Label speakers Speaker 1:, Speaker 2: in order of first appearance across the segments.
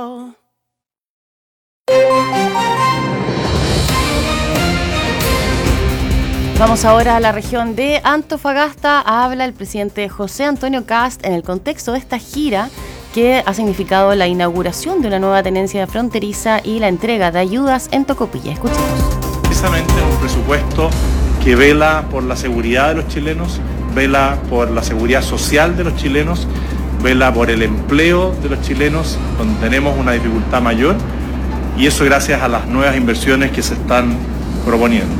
Speaker 1: Vamos ahora a la región de Antofagasta. Habla el presidente José Antonio Kast en el contexto de esta gira que ha significado la inauguración de una nueva tenencia fronteriza y la entrega de ayudas en Tocopilla. Escuchemos.
Speaker 2: Precisamente un presupuesto que vela por la seguridad de los chilenos, vela por la seguridad social de los chilenos, vela por el empleo de los chilenos, donde tenemos una dificultad mayor, y eso gracias a las nuevas inversiones que se están proponiendo.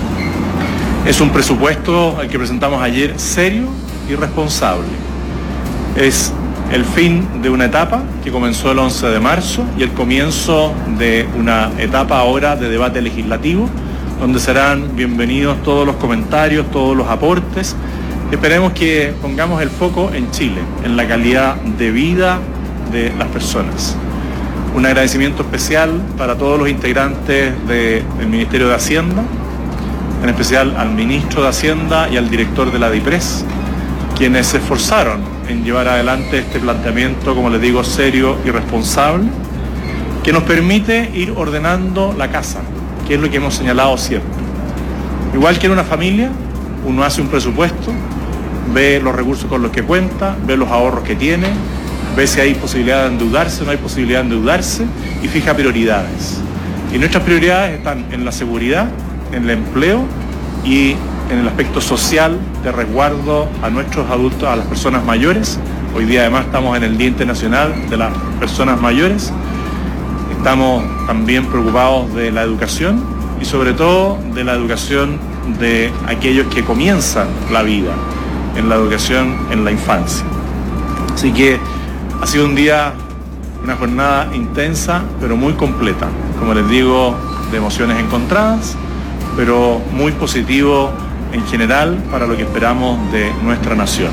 Speaker 2: Es un presupuesto al que presentamos ayer serio y responsable. Es el fin de una etapa que comenzó el 11 de marzo y el comienzo de una etapa ahora de debate legislativo, donde serán bienvenidos todos los comentarios, todos los aportes. Esperemos que pongamos el foco en Chile, en la calidad de vida de las personas. Un agradecimiento especial para todos los integrantes del Ministerio de Hacienda, en especial al ministro de Hacienda y al director de la DIPRES, quienes se esforzaron en llevar adelante este planteamiento, como les digo, serio y responsable, que nos permite ir ordenando la casa, que es lo que hemos señalado siempre. Igual que en una familia, uno hace un presupuesto, ve los recursos con los que cuenta, ve los ahorros que tiene, ve si hay posibilidad de endeudarse o no hay posibilidad de endeudarse y fija prioridades. Y nuestras prioridades están en la seguridad, en el empleo y en el aspecto social de resguardo a nuestros adultos, a las personas mayores. Hoy día además estamos en el Día Internacional de las Personas Mayores. Estamos también preocupados de la educación y sobre todo de la educación de aquellos que comienzan la vida, en la educación en la infancia. Así que ha sido un día, una jornada intensa, pero muy completa. Como les digo, de emociones encontradas, pero muy positivo en general para lo que esperamos de nuestra nación.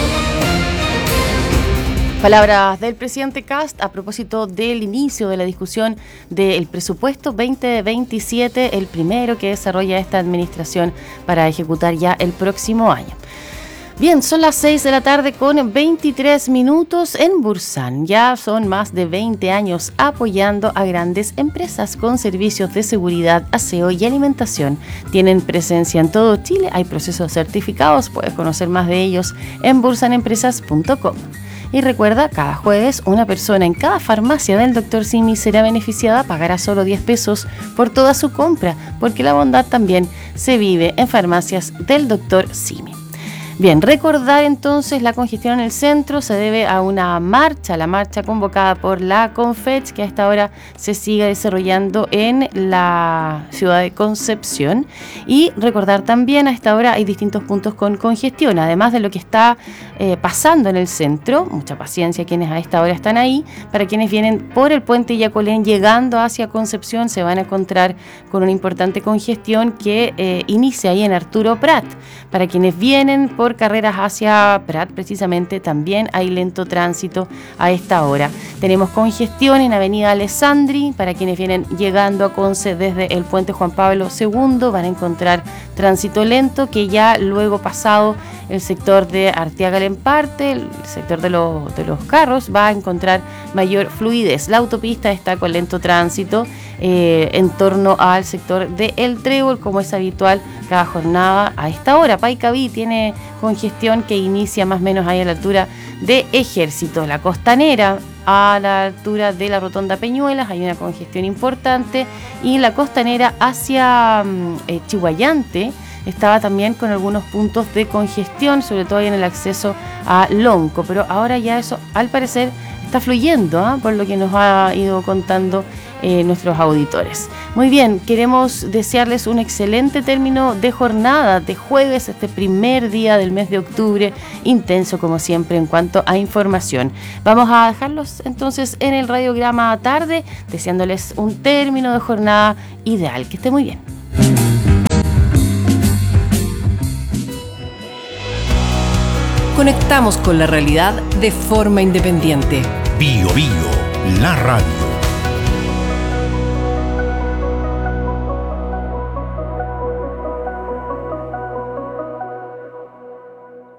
Speaker 1: Palabras del presidente Kast a propósito del inicio de la discusión del presupuesto 2027, el primero que desarrolla esta administración para ejecutar ya el próximo año. Bien, son las 6 de la tarde con 23 minutos en Bursan. Ya son más de 20 años apoyando a grandes empresas con servicios de seguridad, aseo y alimentación. Tienen presencia en todo Chile, hay procesos certificados, puedes conocer más de ellos en bursanempresas.com. Y recuerda, cada jueves una persona en cada farmacia del Dr. Simi será beneficiada, pagará solo 10 pesos por toda su compra, porque la bondad también se vive en farmacias del Dr. Simi. Bien, recordar entonces la congestión en el centro se debe a una marcha, la marcha convocada por la CONFECH, que a esta hora se sigue desarrollando en la ciudad de Concepción. Y recordar también, a esta hora hay distintos puntos con congestión, además de lo que está pasando en el centro. Mucha paciencia quienes a esta hora están ahí. Para quienes vienen por el puente Yacolén llegando hacia Concepción, se van a encontrar con una importante congestión que inicia ahí en Arturo Prat. Para quienes vienen por carreras hacia Prat, precisamente, también hay lento tránsito a esta hora. Tenemos congestión en Avenida Alessandri. Para quienes vienen llegando a Conce desde el puente Juan Pablo II, van a encontrar tránsito lento, que ya luego pasado el sector de Arteaga-Lemparte, el sector de los carros, va a encontrar mayor fluidez. La autopista está con lento tránsito en torno al sector de El Trébol, como es habitual cada jornada a esta hora. Paicaví tiene congestión que inicia más o menos ahí a la altura de Ejército. La Costanera, a la altura de la Rotonda Peñuelas, hay una congestión importante, y la Costanera hacia Chihuayante estaba también con algunos puntos de congestión, sobre todo en el acceso a Lonco, pero ahora ya eso al parecer está fluyendo, por lo que nos ha ido contando nuestros auditores. Muy bien, queremos desearles un excelente término de jornada de jueves, este primer día del mes de octubre, intenso como siempre en cuanto a información. Vamos a dejarlos entonces en el radiograma tarde, deseándoles un término de jornada ideal. Que esté muy bien.
Speaker 3: Conectamos con la realidad de forma independiente.
Speaker 4: Bio Bio, la radio.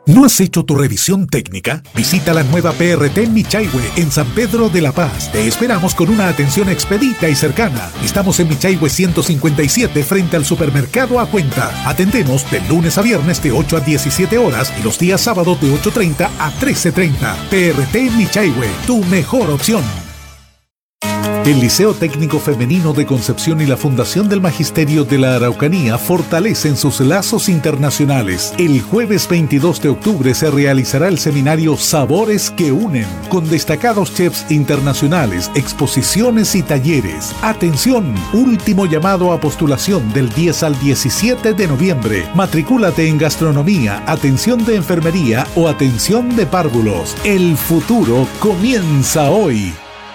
Speaker 5: ¿No has hecho tu revisión técnica? Visita la nueva PRT Michaihue en San Pedro de la Paz. Te esperamos con una atención expedita y cercana. Estamos en Michaihue 157 frente al supermercado A Cuenta. Atendemos de lunes a viernes de 8 a 17 horas y los días sábados de 8:30 a 13:30. PRT Michaihue, tu mejor opción. El Liceo Técnico Femenino de Concepción y la Fundación del Magisterio de la Araucanía fortalecen sus lazos internacionales. El jueves 22 de octubre se realizará el seminario Sabores que Unen, con destacados chefs internacionales, exposiciones y talleres. Atención, último llamado a postulación del 10 al 17 de noviembre. Matricúlate en gastronomía, atención de enfermería o atención de párvulos. El futuro comienza hoy.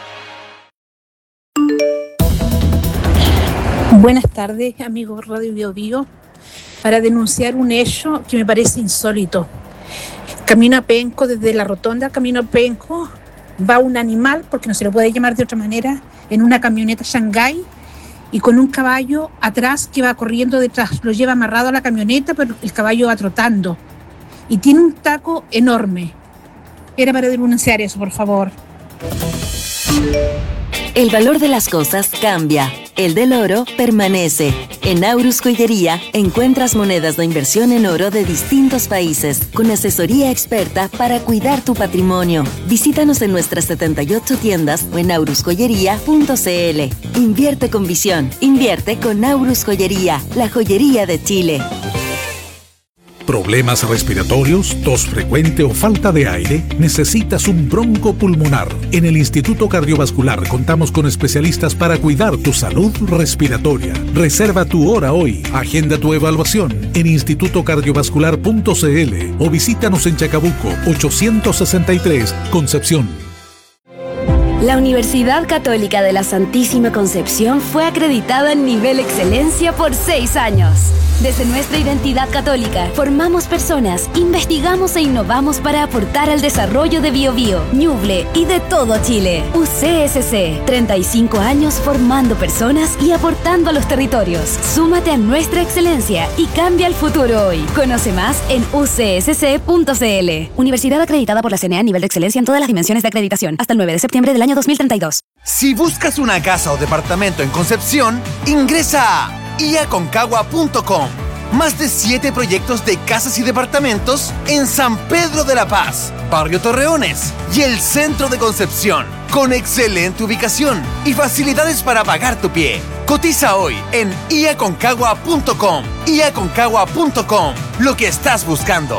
Speaker 6: Buenas tardes, amigos Radio Bio Bio, para denunciar un hecho que me parece insólito. Camino a Penco, desde la rotonda Camino a Penco, va un animal, porque no se lo puede llamar de otra manera, en una camioneta Shanghái y con un caballo atrás que va corriendo detrás. Lo lleva amarrado a la camioneta, pero el caballo va trotando. Y tiene un taco enorme. Era para denunciar eso, por favor.
Speaker 7: El valor de las cosas cambia. El del oro permanece. En Aurus Joyería encuentras monedas de inversión en oro de distintos países, con asesoría experta para cuidar tu patrimonio. Visítanos en nuestras 78 tiendas o en aurusjoyería.cl. Invierte con visión. Invierte con Aurus Joyería, la joyería de Chile.
Speaker 5: ¿Problemas respiratorios, tos frecuente o falta de aire? ¿Necesitas un broncopulmonar? En el Instituto Cardiovascular contamos con especialistas para cuidar tu salud respiratoria. Reserva tu hora hoy. Agenda tu evaluación en institutocardiovascular.cl o visítanos en Chacabuco 863, Concepción.
Speaker 8: La Universidad Católica de la Santísima Concepción fue acreditada en nivel excelencia por 6 años. Desde nuestra identidad católica, formamos personas, investigamos e innovamos para aportar al desarrollo de Biobío, Ñuble y de todo Chile. UCSC, 35 años formando personas y aportando a los territorios. Súmate a nuestra excelencia y cambia el futuro hoy. Conoce más en ucsc.cl. Universidad acreditada por la CNA a nivel de excelencia en todas las dimensiones de acreditación. Hasta el 9 de septiembre del año 2032.
Speaker 9: Si buscas una casa o departamento en Concepción, ingresa a iaconcagua.com. Más de 7 proyectos de casas y departamentos en San Pedro de la Paz, Barrio Torreones y el centro de Concepción, con excelente ubicación y facilidades para pagar tu pie. Cotiza hoy en iaconcagua.com. iaconcagua.com, lo que estás buscando.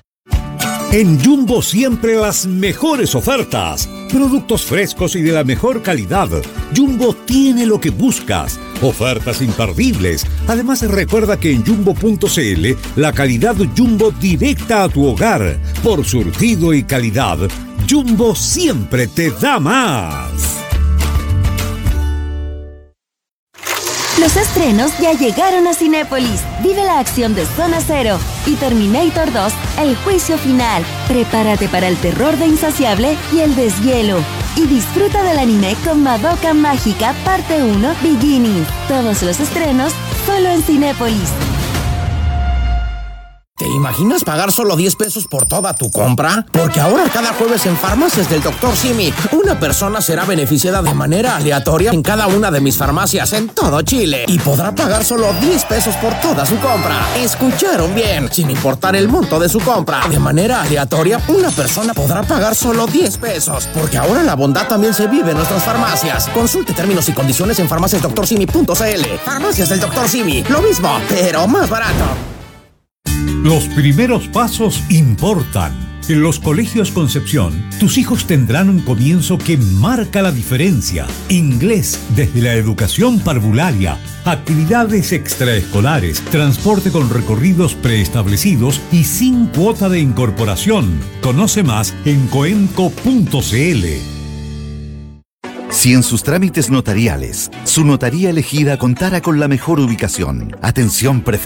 Speaker 4: En Jumbo siempre las mejores ofertas. Productos frescos y de la mejor calidad. Jumbo tiene lo que buscas. Ofertas imperdibles. Además, recuerda que en Jumbo.cl la calidad Jumbo directa a tu hogar. Por surtido y calidad, Jumbo siempre te da más.
Speaker 7: Los estrenos ya llegaron a Cinépolis. Vive la acción de Zona Cero y Terminator 2, el juicio final. Prepárate para el terror de Insaciable y el deshielo. Y disfruta del anime con Madoka Mágica Parte 1 Beginning. Todos los estrenos solo en Cinépolis.
Speaker 10: ¿Te imaginas pagar solo 10 pesos por toda tu compra? Porque ahora cada jueves en Farmacias del Dr. Simi, una persona será beneficiada de manera aleatoria en cada una de mis farmacias en todo Chile y podrá pagar solo 10 pesos por toda su compra. ¿Escucharon bien? Sin importar el monto de su compra. De manera aleatoria, una persona podrá pagar solo 10 pesos. Porque ahora la bondad también se vive en nuestras farmacias. Consulte términos y condiciones en farmaciasdoctorsimi.cl. Farmacias del Dr. Simi, lo mismo, pero más barato.
Speaker 4: Los primeros pasos importan. En los colegios Concepción, tus hijos tendrán un comienzo que marca la diferencia. Inglés desde la educación parvularia, actividades extraescolares, transporte con recorridos preestablecidos y sin cuota de incorporación. Conoce más en coenco.cl.
Speaker 11: Si en sus trámites notariales, su notaría elegida contara con la mejor ubicación, atención preferencial,